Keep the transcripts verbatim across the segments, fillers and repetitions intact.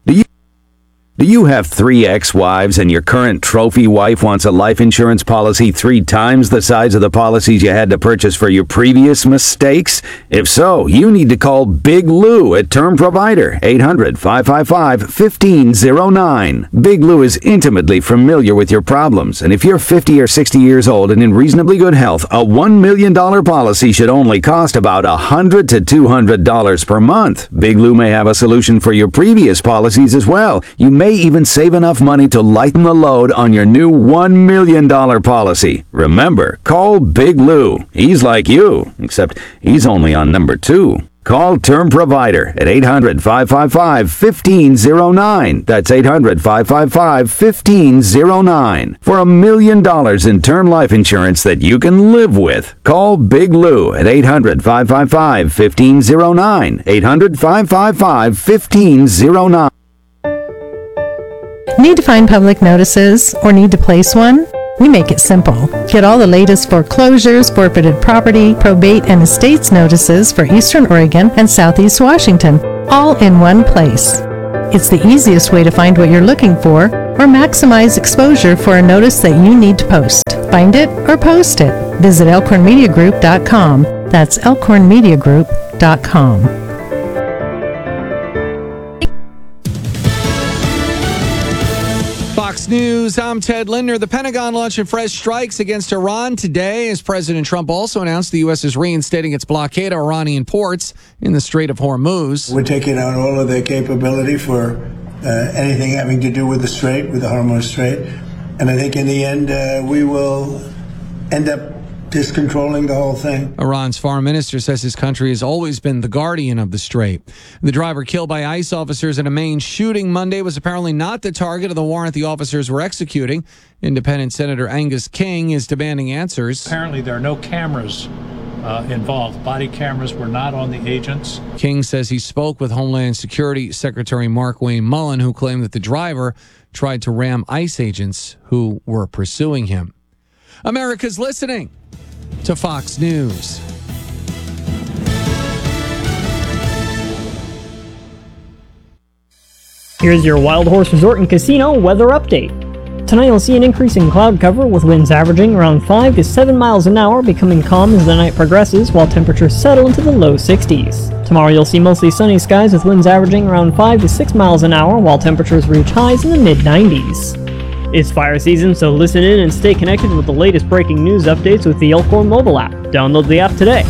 Do you Do you have three ex-wives and your current trophy wife wants a life insurance policy three times the size of the policies you had to purchase for your previous mistakes? If so, you need to call Big Lou at Term Provider, eight hundred, five five five, one five zero nine. Big Lou is intimately familiar with your problems, and if you're fifty or sixty years old and in reasonably good health, a one million dollars policy should only cost about one hundred to two hundred dollars per month. Big Lou may have a solution for your previous policies as well. You may even save enough money to lighten the load on your new one million dollars policy. Remember, call Big Lou. He's like you, except he's only on number two. Call Term Provider at eight hundred, five five five, one five zero nine. That's eight hundred, five five five, one five zero nine. For a million dollars in term life insurance that you can live with. Call Big Lou at eight hundred, five five five, one five zero nine. eight hundred, five five five, one five zero nine. Need to find public notices or need to place one? We make it simple. Get all the latest foreclosures, forfeited property, probate, and estates notices for Eastern Oregon and Southeast Washington, all in one place. It's the easiest way to find what you're looking for or maximize exposure for a notice that you need to post. Find it or post it. Visit elkhorn media group dot com. That's elkhorn media group dot com. Fox News, I'm Ted Lindner. The Pentagon launching fresh strikes against Iran today as President Trump also announced the U S is reinstating its blockade of Iranian ports in the Strait of Hormuz. We're taking out all of their capability for uh, anything having to do with the Strait, with the Hormuz Strait. And I think in the end, uh, we will end up just controlling the whole thing. Iran's foreign minister says his country has always been the guardian of the strait. The driver killed by ICE officers in a Maine shooting Monday was apparently not the target of the warrant the officers were executing. Independent Senator Angus King is demanding answers. Apparently there are no cameras uh, involved. Body cameras were not on the agents. King says he spoke with Homeland Security Secretary Mark Wayne Mullen, who claimed that the driver tried to ram ICE agents who were pursuing him. America's listening to Fox News. Here's your Wild Horse Resort and Casino weather update. Tonight you'll see an increase in cloud cover with winds averaging around five to seven miles an hour, becoming calm as the night progresses while temperatures settle into the low sixties. Tomorrow you'll see mostly sunny skies with winds averaging around five to six miles an hour while temperatures reach highs in the mid nineties. It's fire season, so listen in and stay connected with the latest breaking news updates with the Elkhorn mobile app. Download the app today.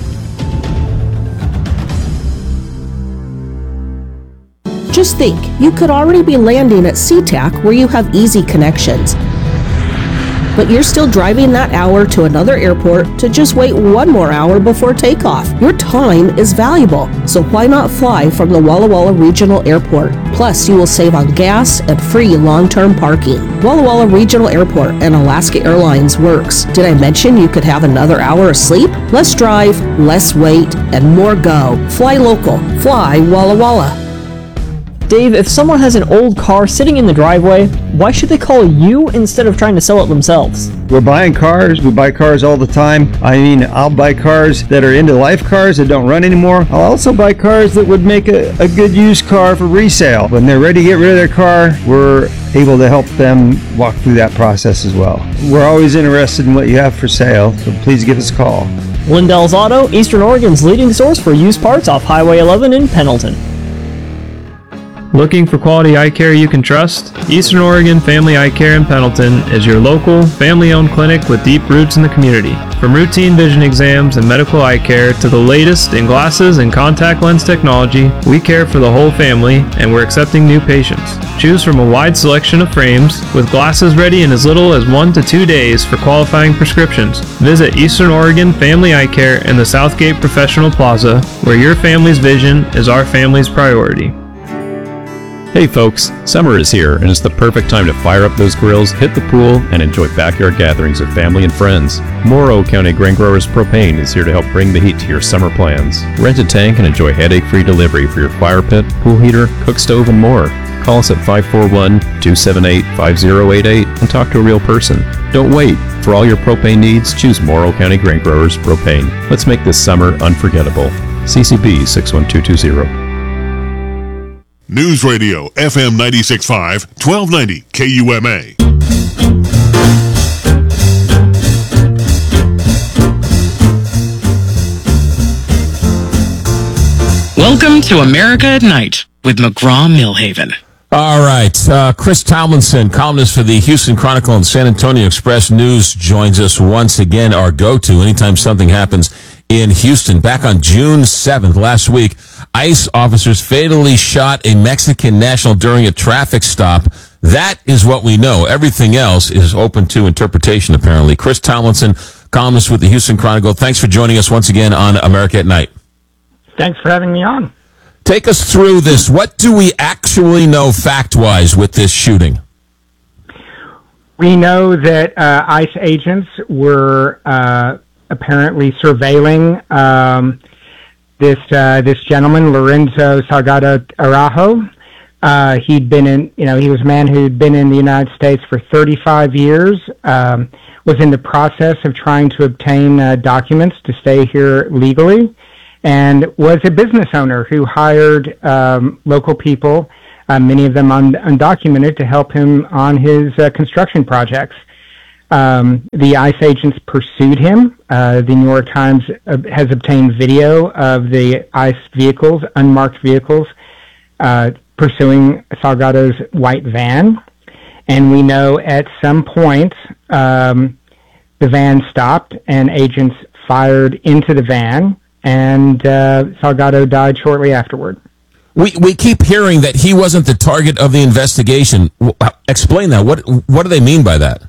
Just think, you could already be landing at SeaTac where you have easy connections. But you're still driving that hour to another airport to just wait one more hour before takeoff. Your time is valuable, so why not fly from the Walla Walla Regional Airport? Plus, you will save on gas and free long-term parking. Walla Walla Regional Airport and Alaska Airlines works. Did I mention you could have another hour of sleep? Less drive, less wait, and more go. Fly local. Fly Walla Walla. Dave, if someone has an old car sitting in the driveway, why should they call you instead of trying to sell it themselves? We're buying cars. We buy cars all the time. I mean, I'll buy cars that are end-of-life cars that don't run anymore. I'll also buy cars that would make a, a good used car for resale. When they're ready to get rid of their car, we're able to help them walk through that process as well. We're always interested in what you have for sale, so please give us a call. Lindell's Auto, Eastern Oregon's leading source for used parts off Highway eleven in Pendleton. Looking for quality eye care you can trust? Eastern Oregon Family Eye Care in Pendleton is your local, family-owned clinic with deep roots in the community. From routine vision exams and medical eye care to the latest in glasses and contact lens technology, we care for the whole family and we're accepting new patients. Choose from a wide selection of frames with glasses ready in as little as one to two days for qualifying prescriptions. Visit Eastern Oregon Family Eye Care in the Southgate Professional Plaza, where your family's vision is our family's priority. Hey folks, summer is here and it's the perfect time to fire up those grills, hit the pool, and enjoy backyard gatherings with family and friends. Morrow County Grain Growers Propane is here to help bring the heat to your summer plans. Rent a tank and enjoy headache-free delivery for your fire pit, pool heater, cook stove, and more. Call us at five four one, two seven eight, five zero eight eight and talk to a real person. Don't wait. For all your propane needs, choose Morrow County Grain Growers Propane. Let's make this summer unforgettable. C C B six one two two zero. News Radio, F M ninety-six point five, twelve ninety K U M A. Welcome to America at Night with McGraw-Millhaven. All right. Uh, Chris Tomlinson, columnist for the Houston Chronicle and San Antonio Express News, joins us once again, our go-to anytime something happens in Houston. Back on June seventh, last week, ICE officers fatally shot a Mexican national during a traffic stop. That is what we know. Everything else is open to interpretation, apparently. Chris Tomlinson, columnist with the Houston Chronicle, thanks for joining us once again on America at Night. Thanks for having me on. Take us through this. What do we actually know fact-wise with this shooting? We know that uh, ICE agents were uh, apparently surveilling um, this uh, this gentleman, Lorenzo Salgado Araujo. Uh, he'd been in, you know, he was a man who'd been in the United States for thirty-five years, um, was in the process of trying to obtain uh, documents to stay here legally, and was a business owner who hired um, local people, uh, many of them un- undocumented, to help him on his uh, construction projects. Um, the ICE agents pursued him. Uh, the New York Times uh, has obtained video of the ICE vehicles, unmarked vehicles, uh, pursuing Salgado's white van. And we know at some point um, the van stopped and agents fired into the van, and uh, Salgado died shortly afterward. We we keep hearing that he wasn't the target of the investigation. Explain that. What what do they mean by that?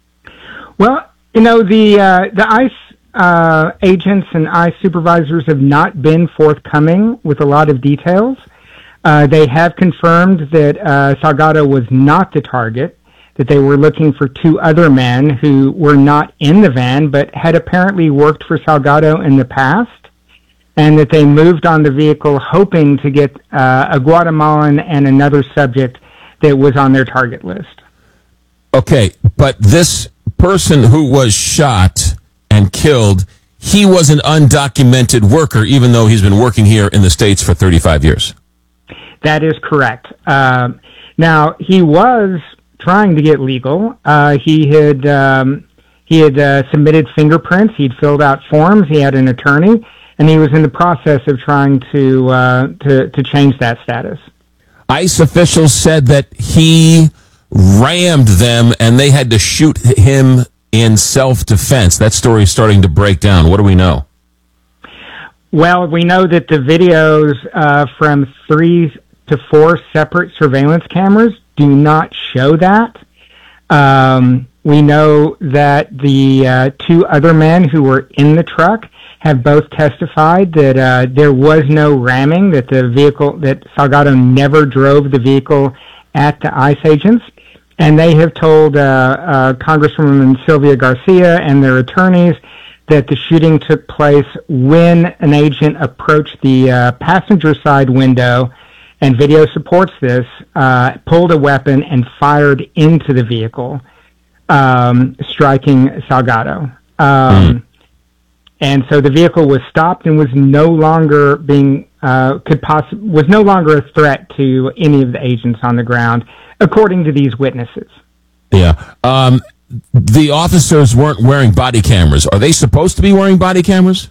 Well, you know, the uh, the ICE uh, agents and ICE supervisors have not been forthcoming with a lot of details. Uh, they have confirmed that uh, Salgado was not the target, that they were looking for two other men who were not in the van but had apparently worked for Salgado in the past, and that they moved on the vehicle hoping to get uh, a Guatemalan and another subject that was on their target list. Okay, but this person who was shot and killed, he was an undocumented worker, even though he's been working here in the States for thirty-five years. That is correct. Um, now, he was trying to get legal. Uh, he had um, he had uh, submitted fingerprints. He'd filled out forms. He had an attorney, and he was in the process of trying to uh, to, to change that status. ICE officials said that he rammed them and they had to shoot him in self-defense. That story is starting to break down. What do we know? Well, we know that the videos uh, from three to four separate surveillance cameras do not show that. Um, we know that the uh, two other men who were in the truck have both testified that uh, there was no ramming, that the vehicle, that Salgado never drove the vehicle at the ICE agents. And they have told uh, uh, Congresswoman Sylvia Garcia and their attorneys that the shooting took place when an agent approached the uh, passenger side window, and video supports this, uh, pulled a weapon and fired into the vehicle, um, striking Salgado. Um, mm. And so the vehicle was stopped and was no longer being uh, could poss- was no longer a threat to any of the agents on the ground, according to these witnesses. Yeah. Um, the officers weren't wearing body cameras. Are they supposed to be wearing body cameras?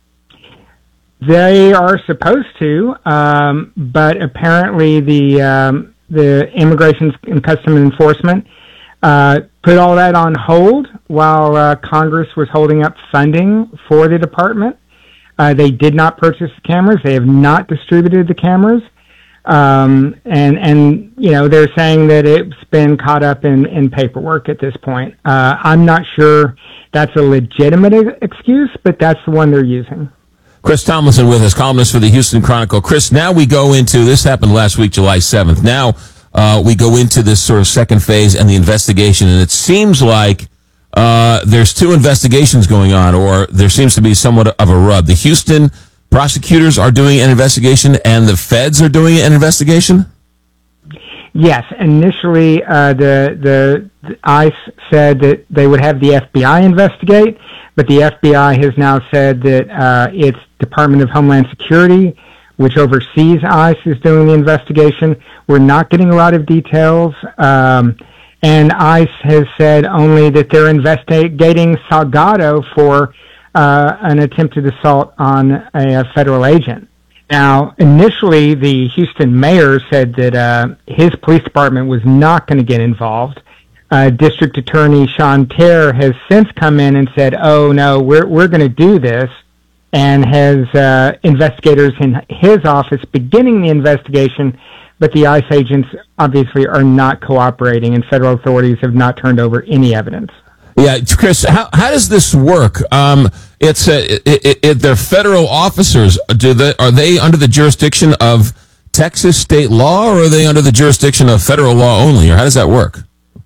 They are supposed to, um, but apparently the um, the Immigration and Customs Enforcement uh, put all that on hold while uh, Congress was holding up funding for the department. Uh, they did not purchase the cameras. They have not distributed the cameras. Um, and, and, you know, they're saying that it's been caught up in, in paperwork at this point. Uh, I'm not sure that's a legitimate excuse, but that's the one they're using. Chris Tomlinson with us, columnist for the Houston Chronicle. Chris, now we go into, this happened last week, July seventh. Now uh, we go into this sort of second phase and the investigation, and it seems like uh, there's two investigations going on, or there seems to be somewhat of a rub. The Houston prosecutors are doing an investigation, and the feds are doing an investigation? Yes. Initially, uh, the, the the ICE said that they would have the F B I investigate, but the F B I has now said that uh, its Department of Homeland Security which oversees ICE, is doing the investigation. We're not getting a lot of details. Um, and ICE has said only that they're investigating Salgado for uh, an attempted assault on a, a federal agent. Now, initially, the Houston mayor said that uh, his police department was not going to get involved. Uh, District Attorney Sean Terr has since come in and said, oh, no, we're, we're going to do this, and has uh, investigators in his office beginning the investigation, but the ICE agents obviously are not cooperating, and federal authorities have not turned over any evidence. Yeah, Chris, how how does this work? Um, it's a, it, it, it, they're federal officers. Do they are they under the jurisdiction of Texas state law, or are they under the jurisdiction of federal law only, or how does that work?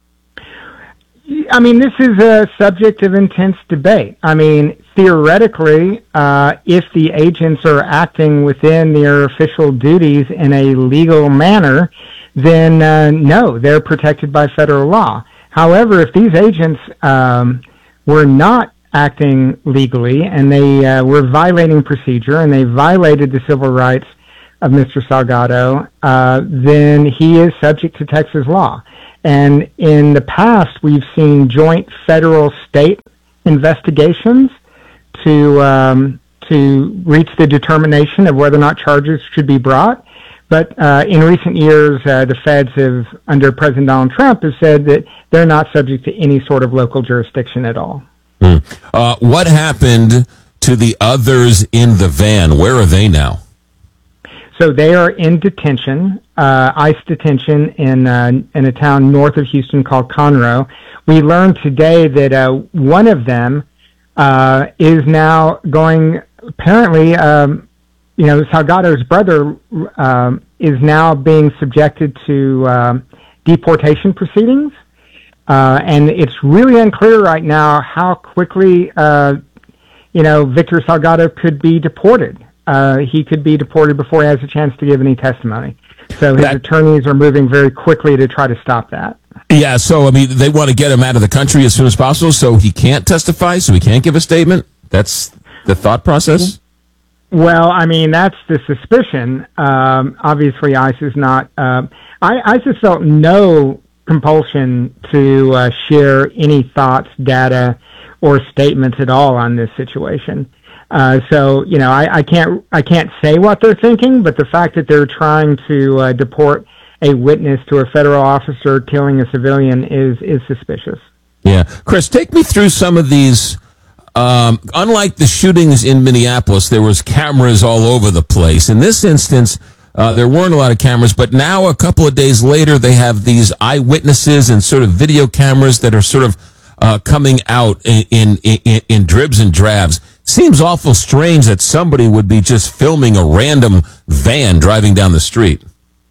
I mean, this is a subject of intense debate. I mean, theoretically, uh, if the agents are acting within their official duties in a legal manner, then uh, no, they're protected by federal law. However, if these agents um, were not acting legally and they uh, were violating procedure and they violated the civil rights of Mister Salgado, uh, then he is subject to Texas law. And in the past, we've seen joint federal-state investigations to um, to reach the determination of whether or not charges should be brought. But uh, in recent years, uh, the feds have, under President Donald Trump, have said that they're not subject to any sort of local jurisdiction at all. Hmm. Uh, what happened to the others in the van? Where are they now? So they are in detention, uh, ICE detention in uh, in a town north of Houston called Conroe. We learned today that uh, one of them uh, is now going, apparently, um, you know, Salgado's brother um, is now being subjected to um, deportation proceedings. Uh, and it's really unclear right now how quickly, uh, you know, Victor Salgado could be deported. Uh, he could be deported before he has a chance to give any testimony. So his that, attorneys are moving very quickly to try to stop that. Yeah, so, I mean, they want to get him out of the country as soon as possible so he can't testify, so he can't give a statement? That's the thought process? Well, I mean, that's the suspicion. Um, obviously, ICE is not... Uh, I, ICE has felt no compulsion to uh, share any thoughts, data, or statements at all on this situation. Uh, so, you know, I, I can't I can't say what they're thinking, but the fact that they're trying to uh, deport a witness to a federal officer killing a civilian is is suspicious. Yeah. Chris, take me through some of these. Um, unlike the shootings in Minneapolis, there was cameras all over the place. In this instance, uh, there weren't a lot of cameras, but now a couple of days later, they have these eyewitnesses and sort of video cameras that are sort of uh, coming out in, in, in, in dribs and drabs. Seems awful strange that somebody would be just filming a random van driving down the street.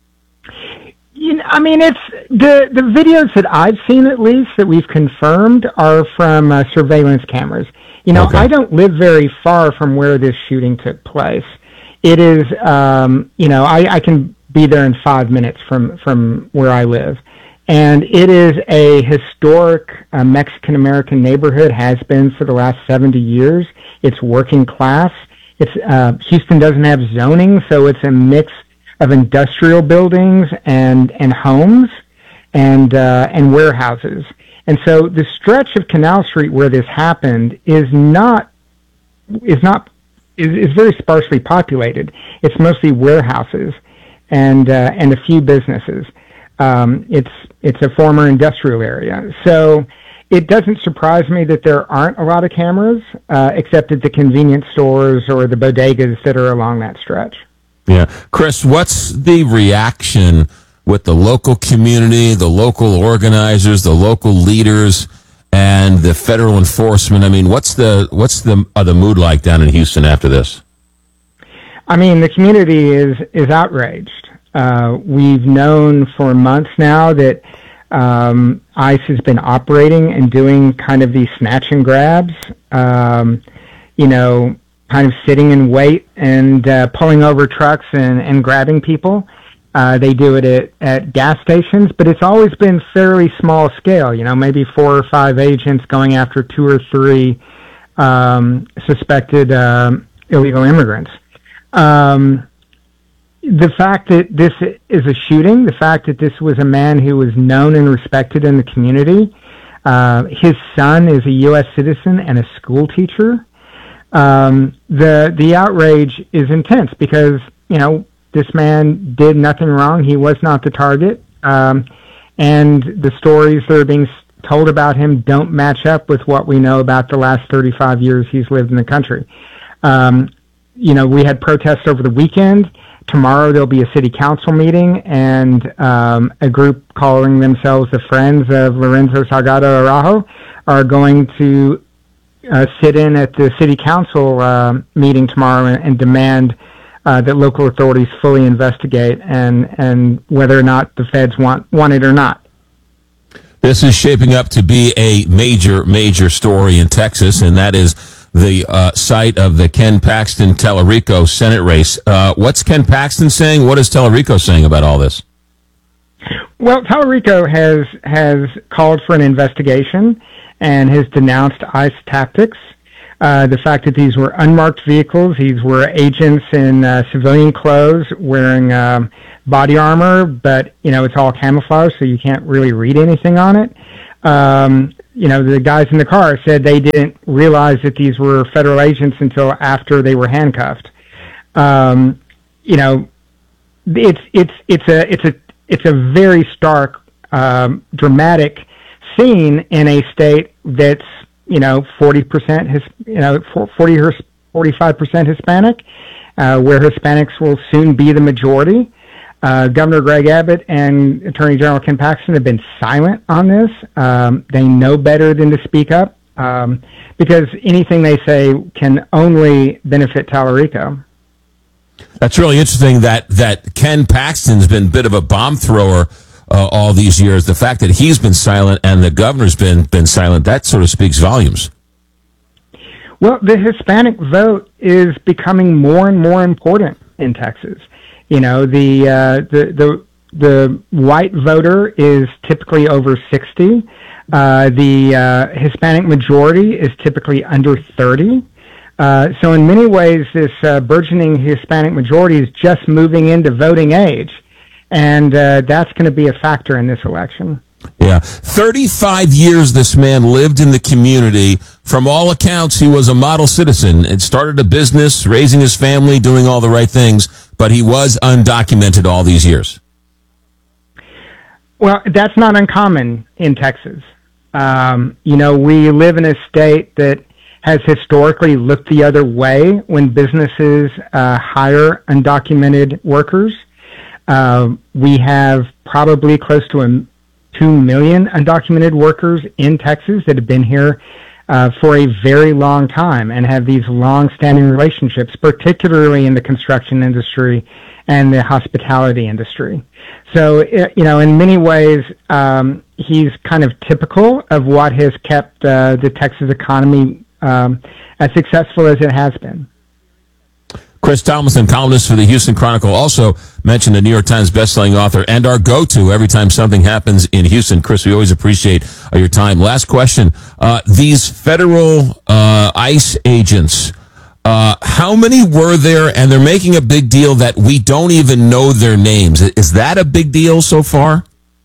You know, I mean, it's the the videos that I've seen, at least that we've confirmed, are from uh, surveillance cameras. You know, okay. I don't live very far from where this shooting took place. It is, um, you know, I, I can be there in five minutes from from where I live. And it is a historic uh, Mexican-American neighborhood, has been for the last seventy years. It's working class. It's uh, Houston doesn't have zoning, so it's a mix of industrial buildings and and homes and uh, and warehouses. And so the stretch of Canal Street where this happened is not is not is, is very sparsely populated. It's mostly warehouses and uh, and a few businesses. Um, it's it's a former industrial area, so it doesn't surprise me that there aren't a lot of cameras, uh, except at the convenience stores or the bodegas that are along that stretch. Yeah, Chris, what's the reaction with the local community, the local organizers, the local leaders, and the federal enforcement? I mean, what's the what's the uh, the mood like down in Houston after this? I mean, the community is is outraged. Uh, we've known for months now that um, ICE has been operating and doing kind of these snatch and grabs, um, you know, kind of sitting in wait and uh, pulling over trucks and, and grabbing people. Uh, they do it at, at gas stations, but it's always been fairly small scale, you know, maybe four or five agents going after two or three um, suspected um, illegal immigrants. Um, the fact that this is a shooting, the fact that this was a man who was known and respected in the community, uh, his son is a U S citizen and a school teacher. Um, the the outrage is intense because, you know, this man did nothing wrong. He was not the target. Um, and the stories that are being told about him don't match up with what we know about the last thirty-five years he's lived in the country. Um, you know, we had protests over the weekend. Tomorrow there'll be a city council meeting, and um, a group calling themselves the Friends of Lorenzo Salgado Araujo are going to uh, sit in at the city council uh, meeting tomorrow and, and demand uh, that local authorities fully investigate and, and whether or not the feds want, want it or not. This is shaping up to be a major, major story in Texas, and that is the uh, site of the Ken Paxton Tellerico Senate race. Uh, what's Ken Paxton saying? What is Tellerico saying about all this? Well, Tellerico has has called for an investigation and has denounced ICE tactics. Uh, the fact that these were unmarked vehicles, these were agents in uh, civilian clothes wearing um, body armor, but, you know, it's all camouflage, so you can't really read anything on it. Um, you know, the guys in the car said they didn't realize that these were federal agents until after they were handcuffed. Um, you know, it's it's it's a it's a it's a very stark, um, dramatic scene in a state that's, you know, forty percent his, you know, forty or forty-five percent Hispanic, uh, where Hispanics will soon be the majority. Uh, Governor Greg Abbott and Attorney General Ken Paxton have been silent on this. Um, they know better than to speak up, um, because anything they say can only benefit Tellerico. That's really interesting that, that Ken Paxton's been a bit of a bomb thrower uh, all these years. The fact that he's been silent and the governor's been, been silent, that sort of speaks volumes. Well, the Hispanic vote is becoming more and more important in Texas. You know, the, uh, the, the, the white voter is typically over sixty. Uh, the, uh, Hispanic majority is typically under thirty. Uh, so in many ways, this, uh, burgeoning Hispanic majority is just moving into voting age. And, uh, that's going to be a factor in this election. Yeah. thirty-five years this man lived in the community. From all accounts, he was a model citizen and started a business, raising his family, doing all the right things, but he was undocumented all these years. Well, that's not uncommon in Texas. Um, you know, we live in a state that has historically looked the other way when businesses uh, hire undocumented workers. Uh, we have probably close to a two million undocumented workers in Texas that have been here uh, for a very long time and have these long-standing relationships, particularly in the construction industry and the hospitality industry. So, you know, in many ways, um, he's kind of typical of what has kept uh, the Texas economy um, as successful as it has been. Chris Tomlinson, columnist for the Houston Chronicle, also mentioned the New York Times bestselling author and our go-to every time something happens in Houston. Chris, we always appreciate uh, your time. Last question. Uh, these federal uh, ICE agents, uh, how many were there? And they're making a big deal that we don't even know their names. Is that a big deal so far?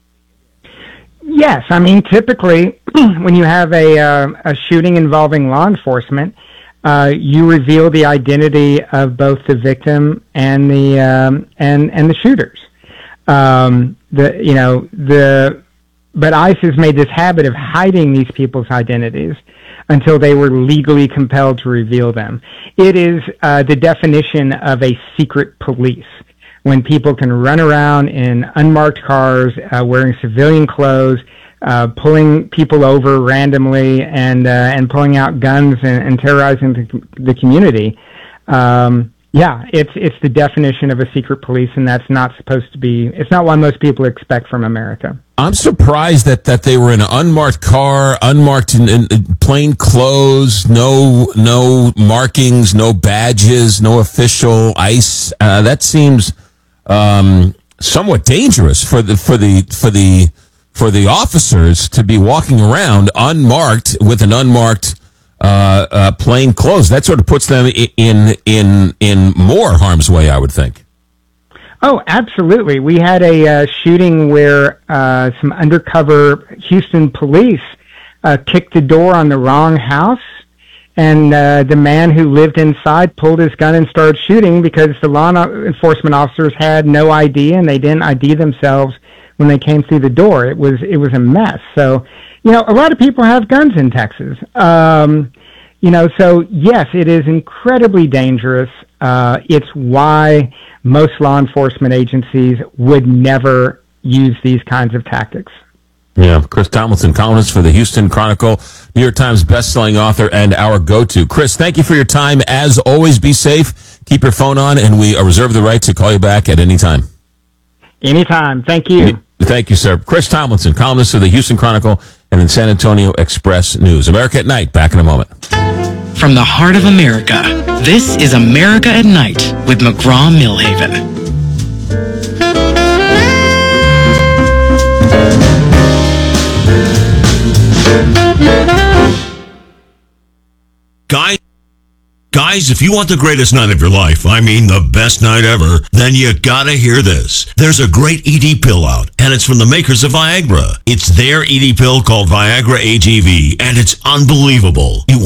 Yes. I mean, typically, when you have a, uh, a shooting involving law enforcement, Uh, you reveal the identity of both the victim and the um, and and the shooters. Um, the you know the but ICE has made this habit of hiding these people's identities until they were legally compelled to reveal them. It is uh, the definition of a secret police, when people can run around in unmarked cars, uh, wearing civilian clothes, Uh, pulling people over randomly and uh, and pulling out guns and, and terrorizing the, the community. Um, yeah, it's it's the definition of a secret police, and that's not supposed to be. It's not what most people expect from America. I'm surprised that, that they were in an unmarked car, unmarked in, in, in plain clothes, no no markings, no badges, no official ICE. Uh, that seems um, somewhat dangerous for the for the for the. for the officers to be walking around unmarked with an unmarked uh, uh, plain clothes. That sort of puts them in in in more harm's way, I would think. Oh, absolutely. We had a uh, shooting where uh, some undercover Houston police uh, kicked the door on the wrong house, and uh, the man who lived inside pulled his gun and started shooting because the law enforcement officers had no I D and they didn't I D themselves when they came through the door. It was it was a mess. So, you know, a lot of people have guns in Texas. Um, you know, so yes, it is incredibly dangerous. Uh, it's why most law enforcement agencies would never use these kinds of tactics. Yeah, Chris Tomlinson, columnist for the Houston Chronicle, New York Times bestselling author, and our go-to. Chris, thank you for your time. As always, be safe. Keep your phone on, and we reserve the right to call you back at any time. Anytime. Thank you. Thank you, sir. Chris Tomlinson, columnist for the Houston Chronicle and the San Antonio Express News. America at Night, back in a moment. From the heart of America, this is America at Night with McGraw-Milhaven. Guys, guys, if you want the greatest night of your life, I mean the best night ever, then you gotta hear this. There's a great E D pill out, and it's from the makers of Viagra. It's their E D pill called Viagra A G V, and it's unbelievable. You